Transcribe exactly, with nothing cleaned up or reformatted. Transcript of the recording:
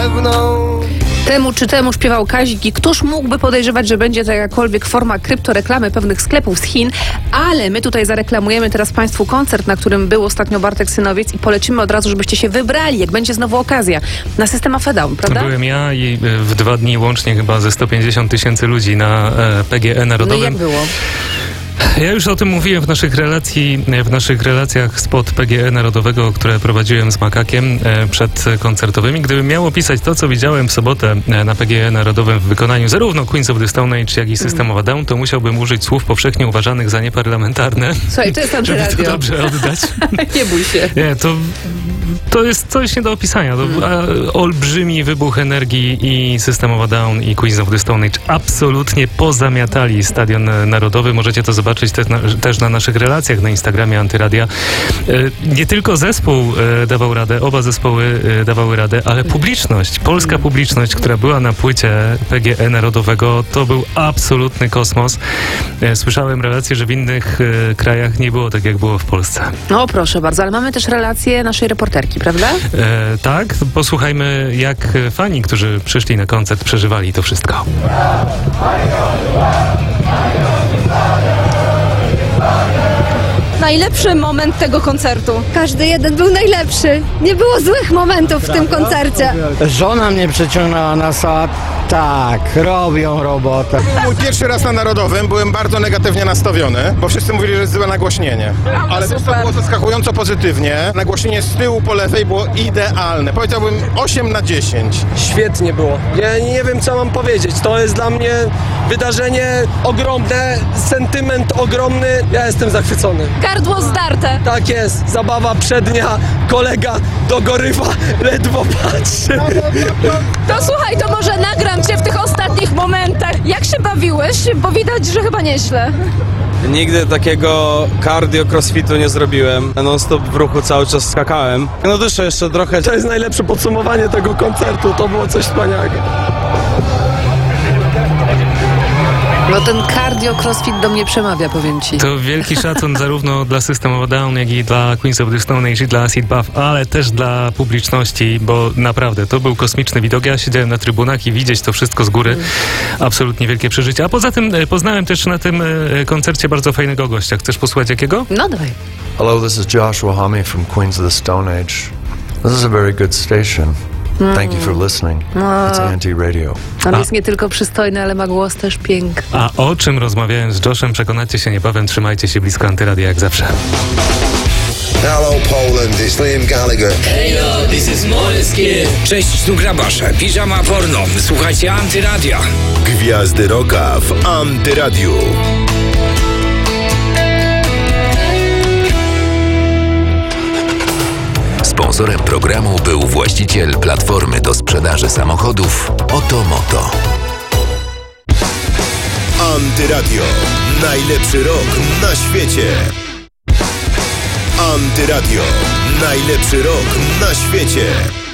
pewną. Temu czy temu śpiewał Kazik i któż mógłby podejrzewać, że będzie to jakakolwiek forma kryptoreklamy pewnych sklepów z Chin, ale my tutaj zareklamujemy teraz Państwu koncert, na którym był ostatnio Bartek Synowiec i polecimy od razu, żebyście się wybrali, jak będzie znowu okazja, na System of a Down, prawda? Byłem ja i w dwa dni łącznie chyba ze sto pięćdziesiąt tysięcy ludzi na P G E Narodowym. No i jak było? Ja już o tym mówiłem w naszych relacji, w naszych relacjach spod P G E Narodowego, które prowadziłem z Makakiem e, przedkoncertowymi. Gdybym miał opisać to, co widziałem w sobotę e, na P G E Narodowym w wykonaniu zarówno Queens of the Stone Age, jak i System of a Down, to musiałbym użyć słów powszechnie uważanych za nieparlamentarne. Słuchaj, to jest żeby antyradio. to dobrze oddać. Nie bój się. Nie, to, to jest coś nie do opisania. To mm. olbrzymi wybuch energii i System of a Down i Queens of the Stone Age absolutnie pozamiatali Stadion Narodowy. Możecie to zobaczyć Też na, też na naszych relacjach na Instagramie Antyradia. Nie tylko zespół dawał radę, oba zespoły dawały radę, ale publiczność, polska publiczność, która była na płycie P G E Narodowego, to był absolutny kosmos. Słyszałem relacje, że w innych krajach nie było tak, jak było w Polsce. No proszę bardzo, ale mamy też relacje naszej reporterki, prawda? E, tak, posłuchajmy, jak fani, którzy przyszli na koncert, przeżywali to wszystko. Najlepszy moment tego koncertu. Każdy jeden był najlepszy. Nie było złych momentów w tym koncercie. Żona mnie przeciągnęła na sal. Tak, robią robotę. Był mój pierwszy raz na Narodowym, byłem bardzo negatywnie nastawiony, bo wszyscy mówili, że jest złe nagłośnienie. Ale to było zaskakująco pozytywnie. Nagłośnienie z tyłu po lewej było idealne. Powiedziałbym osiem na dziesięć. Świetnie było. Ja nie wiem, co mam powiedzieć. To jest dla mnie wydarzenie ogromne, sentyment ogromny. Ja jestem zachwycony. Gardło zdarte. Tak jest. Zabawa przednia. Kolega dogorywa, ledwo patrzy. To słuchaj, to może nagram cię w tych ostatnich momentach. Jak się bawiłeś? Bo widać, że chyba nieźle. Nigdy takiego cardio crossfitu nie zrobiłem. Non stop w ruchu cały czas skakałem. No dyszę jeszcze trochę. To jest najlepsze podsumowanie tego koncertu. To było coś wspaniałego. No ten cardio crossfit do mnie przemawia, powiem ci. To wielki szacun zarówno dla System of a Down, jak i dla Queens of the Stone Age i dla Acid Buff, ale też dla publiczności, bo naprawdę to był kosmiczny widok. Ja siedziałem na trybunach i widzieć to wszystko z góry. Absolutnie wielkie przeżycie. A poza tym poznałem też na tym koncercie bardzo fajnego gościa. Chcesz posłuchać jakiego? No dawaj. Hello, this is Joshua Homme from Queens of the Stone Age. This is a very good station. Thank you for listening. It's Anti-Radio. On jest nie tylko przystojny, ale ma głos też piękny. A o czym rozmawiałem z Joshem, przekonacie się niebawem. Trzymajcie się blisko Antyradia jak zawsze. Hello Poland, it's Liam Gallagher. Heyo, this is Måneskin. Cześć, tu Grabasze, Piżama Porno. Słuchajcie Antyradia. Gwiazdy Rocka w Antyradiu. Sponsorem programu był właściciel platformy do sprzedaży samochodów Otomoto. Antyradio. Najlepszy rok na świecie. Antyradio. Najlepszy rok na świecie.